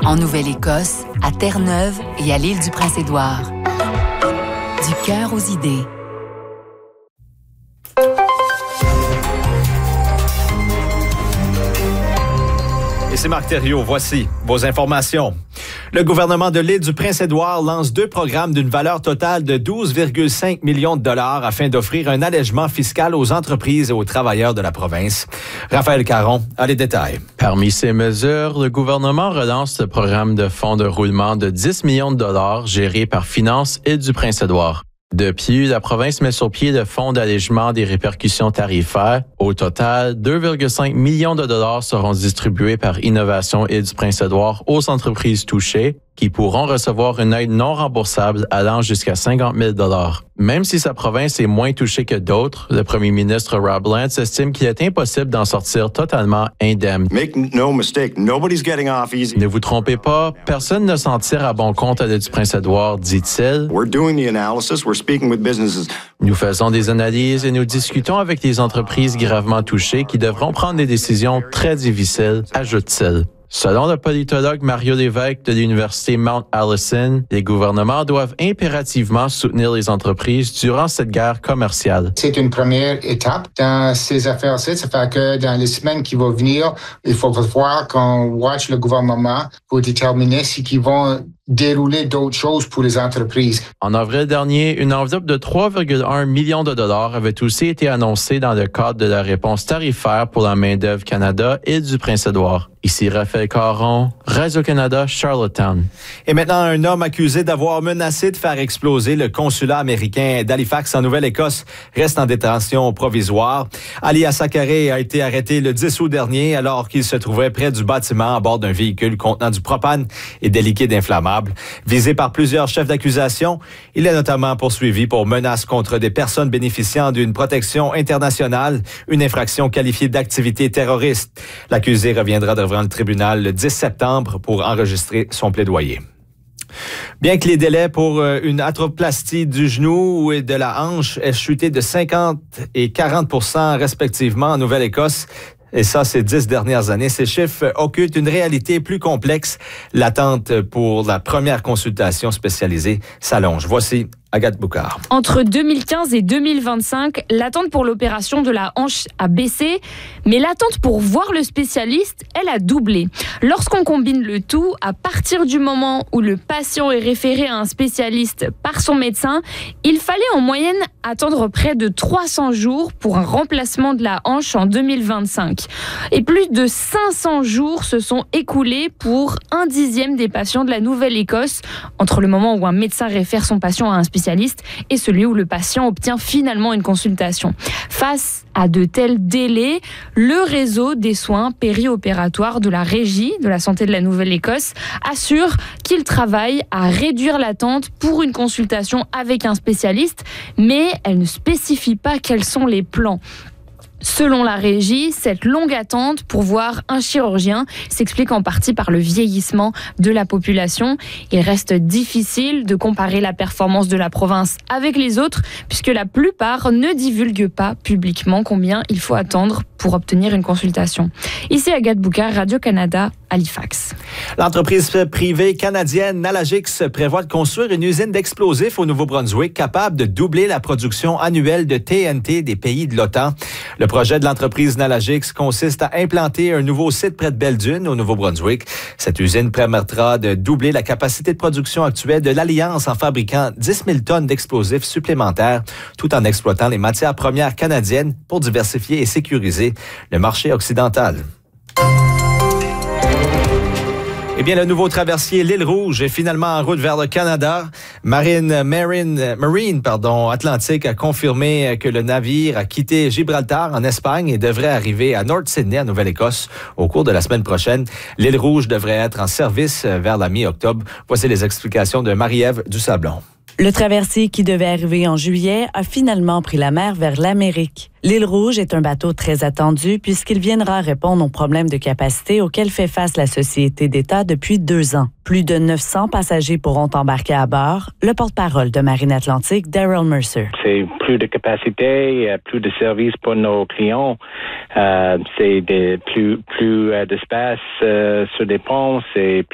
En Nouvelle-Écosse, à Terre-Neuve et à l'île du Prince-Édouard. Du cœur aux idées. Et c'est Marc Thériault. Voici vos informations. Le gouvernement de l'île du Prince-Édouard lance 2 programmes d'une valeur totale de 12,5 millions de dollars afin d'offrir un allègement fiscal aux entreprises et aux travailleurs de la province. Raphaël Caron a les détails. Parmi ces mesures, le gouvernement relance le programme de fonds de roulement de 10 millions de dollars géré par Finances Île du Prince-Édouard. De plus, la province met sur pied le fonds d'allègement des répercussions tarifaires. Au total, 2,5 millions de dollars seront distribués par Innovation Île du Prince-Édouard aux entreprises touchées qui pourront recevoir une aide non remboursable allant jusqu'à 50 000 $. Même si sa province est moins touchée que d'autres, le premier ministre Rob Lance estime qu'il est impossible d'en sortir totalement indemne. Make no mistake, nobody's getting off easy. Ne vous trompez pas, personne ne s'en tire à bon compte à l'île du Prince-Édouard, dit-il. We're doing the analysis, we're speaking with businesses. Nous faisons des analyses et nous discutons avec les entreprises gravement touchées qui devront prendre des décisions très difficiles, ajoute-t-il. Selon le politologue Mario Lévesque de l'Université Mount Allison, les gouvernements doivent impérativement soutenir les entreprises durant cette guerre commerciale. C'est une première étape dans ces affaires-ci. Ça fait que dans les semaines qui vont venir, il faut voir qu'on watch le gouvernement pour déterminer si ils vont dérouler d'autres choses pour les entreprises. En avril dernier, une enveloppe de 3,1 millions de dollars avait aussi été annoncée dans le cadre de la réponse tarifaire pour la main-d'œuvre Canada et du Prince-Édouard. Ici Raphaël Caron, Radio-Canada, Charlottetown. Et maintenant, un homme accusé d'avoir menacé de faire exploser le consulat américain d'Halifax en Nouvelle-Écosse reste en détention provisoire. Ali Assakaré a été arrêté le 10 août dernier alors qu'il se trouvait près du bâtiment à bord d'un véhicule contenant du propane et des liquides inflammables. Visé par plusieurs chefs d'accusation, il est notamment poursuivi pour menaces contre des personnes bénéficiant d'une protection internationale, une infraction qualifiée d'activité terroriste. L'accusé reviendra devant le tribunal le 10 septembre pour enregistrer son plaidoyer. Bien que les délais pour une arthroplastie du genou et de la hanche aient chuté de 50 et 40% respectivement en Nouvelle-Écosse, et ça, ces 10 dernières années, ces chiffres occultent une réalité plus complexe. L'attente pour la première consultation spécialisée s'allonge. Voici Agathe Boucard. Entre 2015 et 2025, l'attente pour l'opération de la hanche a baissé, mais l'attente pour voir le spécialiste, elle a doublé. Lorsqu'on combine le tout, à partir du moment où le patient est référé à un spécialiste par son médecin, il fallait en moyenne attendre près de 300 jours pour un remplacement de la hanche en 2025. Et plus de 500 jours se sont écoulés pour 1/10 des patients de la Nouvelle-Écosse, entre le moment où un médecin réfère son patient à un spécialiste et celui où le patient obtient finalement une consultation. Face à de tels délais, le réseau des soins périopératoires de la Régie de la santé de la Nouvelle-Écosse assure qu'il travaille à réduire l'attente pour une consultation avec un spécialiste, mais elle ne spécifie pas quels sont les plans. Selon la Régie, cette longue attente pour voir un chirurgien s'explique en partie par le vieillissement de la population. Il reste difficile de comparer la performance de la province avec les autres, puisque la plupart ne divulguent pas publiquement combien il faut attendre pour obtenir une consultation. Ici Agathe Boucard, Radio-Canada, Halifax. L'entreprise privée canadienne Nalagix prévoit de construire une usine d'explosifs au Nouveau-Brunswick capable de doubler la production annuelle de TNT des pays de l'OTAN. Le projet de l'entreprise Nalagix consiste à implanter un nouveau site près de Belle-Dune, au Nouveau-Brunswick. Cette usine permettra de doubler la capacité de production actuelle de l'Alliance en fabriquant 10 000 tonnes d'explosifs supplémentaires, tout en exploitant les matières premières canadiennes pour diversifier et sécuriser le marché occidental. Eh bien, le nouveau traversier l'île Rouge est finalement en route vers le Canada. Marine Atlantique a confirmé que le navire a quitté Gibraltar en Espagne et devrait arriver à North Sydney, en Nouvelle-Écosse, au cours de la semaine prochaine. L'île Rouge devrait être en service vers la mi-octobre. Voici les explications de Marie-Ève Dusablon. Le traversier qui devait arriver en juillet a finalement pris la mer vers l'Amérique. L'île Rouge est un bateau très attendu puisqu'il viendra répondre aux problèmes de capacité auxquels fait face la Société d'État depuis 2 ans. Plus de 900 passagers pourront embarquer à bord. Le porte-parole de Marine Atlantique, Daryl Mercer. C'est plus de capacité, plus de services pour nos clients. C'est plus d'espace sur des ponts, c'est